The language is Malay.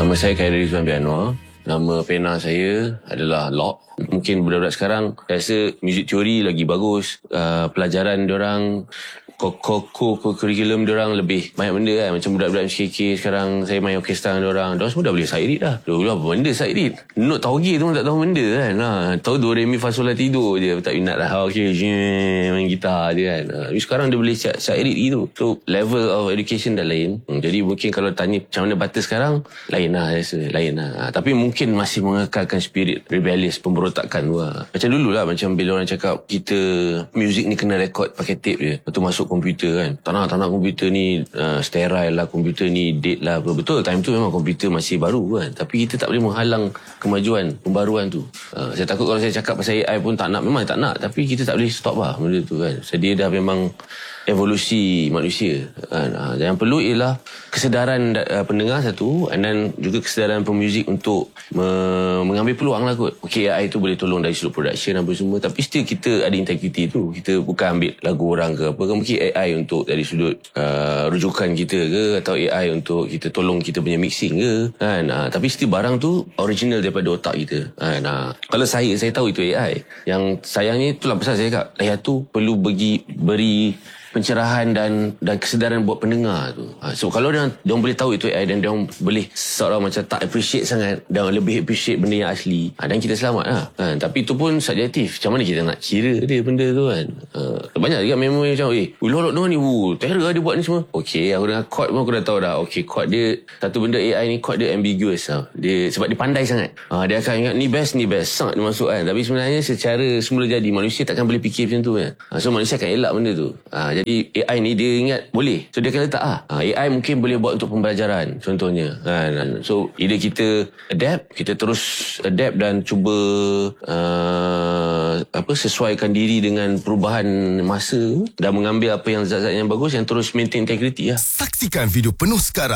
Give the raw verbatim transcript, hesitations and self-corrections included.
Nama saya Khairi Rizwan bin Anwar. Nama pena saya adalah Lock. Mungkin budak-budak sekarang rasa muzik teori lagi bagus. Uh, pelajaran diorang, co-curriculum diorang lebih banyak benda kan. Macam budak-budak M C K K sekarang saya main orkestra dengan diorang. Diorang semua dah boleh sight read dah. Dulu apa benda sight read? Note tauge tu tak tahu benda kan. Ha, tahu do re mi fa sol la tidur je. Tak minat lah. Okay, main gitar je kan. Ha, tapi sekarang dia boleh sight read gitu. So level of education dah lain. Hmm, jadi mungkin kalau tanya macam mana batas sekarang, lain lah saya rasa. Lain lah. Ha, tapi mungkin masih mengekalkan spirit rebellious, pemberontakan tu lah. Macam dulu lah. Macam bila orang cakap kita muzik ni kena rekod pakai tape je. Lepas tu masuk komputer kan. Tak nak, tak nak komputer ni uh, sterile lah, komputer ni date lah. Betul, time tu memang komputer masih baru kan. Tapi kita tak boleh menghalang kemajuan, pembaruan tu. Uh, saya takut kalau saya cakap pasal A I pun tak nak, memang tak nak. Tapi kita tak boleh stop lah benda tu kan. So, dia dah memang evolusi manusia. Uh, yang perlu ialah kesedaran uh, pendengar satu, dan juga kesedaran pemuzik untuk me- mengambil peluang lah kot. Okay, A I tu boleh tolong dari sudut production apa semua. Tapi still kita ada integriti tu. Kita bukan ambil lagu orang ke apa. Mungkin A I untuk dari sudut uh, rujukan kita ke, atau A I untuk kita tolong kita punya mixing ke kan. Uh, tapi still barang tu original daripada otak kita kan. Uh, kalau saya saya tahu itu A I. Yang sayangnya itulah pasal saya cakap A I tu perlu bagi beri pencerahan dan dan kesedaran buat pendengar tu. Ha, so kalau dia orang boleh tahu itu A I dan dia orang boleh seorang macam tak appreciate sangat dan lebih appreciate benda yang asli, ha, dan kita selamat lah. Ha, tapi itu pun subjektif. Macam mana kita nak kira dia benda tu kan. Ha, banyak juga memori macam eh ulolok dia ni uh, terror lah dia buat ni semua. Okey, aku dengar chord pun aku dah tahu dah. Okey, chord dia satu benda A I ni chord dia ambiguous lah. Dia sebab dia pandai sangat. Ha, dia akan ingat ni best ni best sangat dia masuk kan. Tapi sebenarnya secara semula jadi manusia takkan boleh fikir macam tu kan. Ha, so manusia akan elak benda tu. Ha, jadi A I ni dia ingat boleh, so dia akan letak ah. Ha, A I mungkin boleh buat untuk pembelajaran contohnya kan. So either kita adapt, kita terus adapt dan cuba uh, apa sesuaikan diri dengan perubahan masa dan mengambil apa yang zat-zat yang bagus, yang terus maintain integriti lah. Saksikan video penuh sekarang